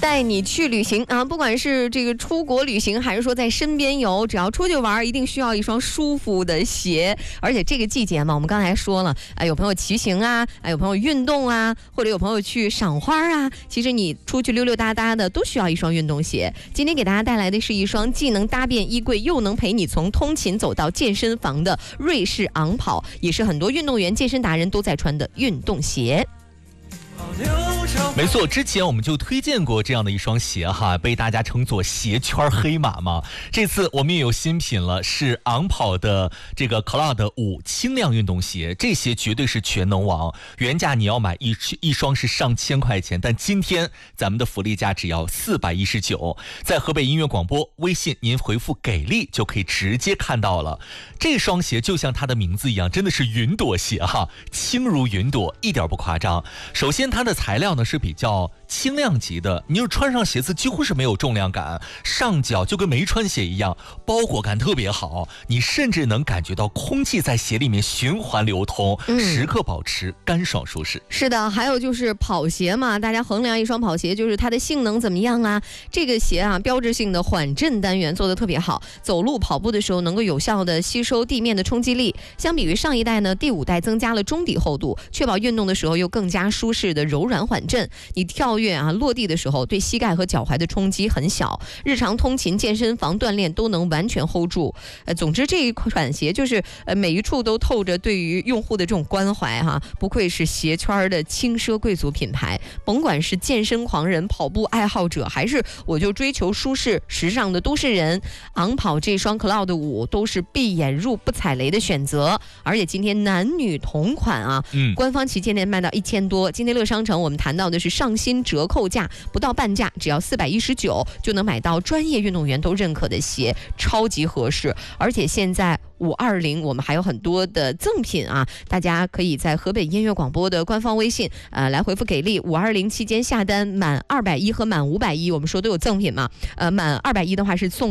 带你去旅行啊，不管是这个出国旅行，还是说在身边游，只要出去玩，一定需要一双舒服的鞋。而且这个季节嘛，我们刚才说了，有朋友骑行啊，有朋友运动啊，或者有朋友去赏花啊，其实你出去溜溜达达的都需要一双运动鞋。今天给大家带来的是一双既能搭便衣柜，又能陪你从通勤走到健身房的瑞士昂跑，也是很多运动员、健身达人都在穿的运动鞋。 没错，之前我们就推荐过这样的一双鞋哈，被大家称作鞋圈黑马嘛。这次我们也有新品了，是昂跑的这个 Cloud 5轻量运动鞋，这鞋绝对是全能王。原价你要买一双是上千块钱，但今天咱们的福利价只要419，在河北音乐广播微信您回复给力就可以直接看到了。这双鞋就像它的名字一样，真的是云朵鞋哈，轻如云朵，一点不夸张。首先它的材料呢是比较轻量级的，你就穿上鞋子几乎是没有重量感，上脚就跟没穿鞋一样，包裹感特别好，你甚至能感觉到空气在鞋里面循环流通，时刻保持干爽舒适。 是的，还有就是跑鞋嘛，大家衡量一双跑鞋就是它的性能怎么样啊。这个鞋啊，标志性的缓震单元做得特别好，走路跑步的时候能够有效的吸收地面的冲击力。相比于上一代呢，第5代增加了中底厚度，确保运动的时候又更加舒适的柔软缓震。你跳跃啊，落地的时候对膝盖和脚踝的冲击很小，日常通勤、健身房锻炼都能完全 hold 住。总之这一款鞋就是每一处都透着对于用户的这种关怀哈，不愧是鞋圈的轻奢贵族品牌。甭管是健身狂人、跑步爱好者，还是我就追求舒适时尚的都市人，昂跑这双 Cloud 5都是闭眼入不踩雷的选择。而且今天男女同款啊，官方旗舰店卖到1000多，今天乐商城我们谈到的是上新折扣价，不到半价，只要419就能买到专业运动员都认可的鞋，超级合适。而且现在520我们还有很多的赠品啊，大家可以在河北音乐广播的官方微信来回复给力520期间下单满210和满510，我们说都有赠品嘛，满210的话是送